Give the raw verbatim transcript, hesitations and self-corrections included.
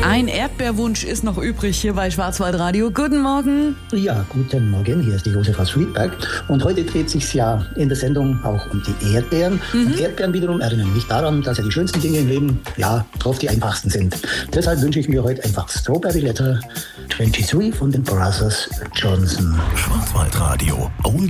Ein Erdbeerwunsch ist noch übrig hier bei Schwarzwaldradio. Guten Morgen. Ja, guten Morgen. Hier ist die Josef aus Friedberg. Und heute dreht sich ja in der Sendung auch um die Erdbeeren. Mhm. Und Erdbeeren wiederum erinnern mich daran, dass ja die schönsten Dinge im Leben, ja, oft die einfachsten sind. Deshalb wünsche ich mir heute einfach Strawberry Letter dreiundzwanzig von den Brothers Johnson. Schwarzwaldradio. Only